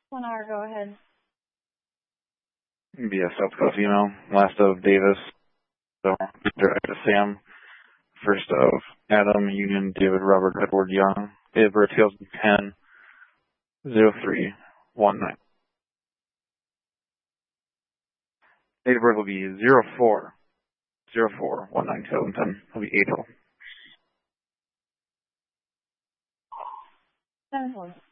1 hour, go ahead. BS South Dakota female. Last of Davis. So, direct to Sam. First of Adam, Union, David, Robert, Edward, Young. Date of birth 2010. 0319. Date of birth will be 04/19 2010. It'll be April. 7-4.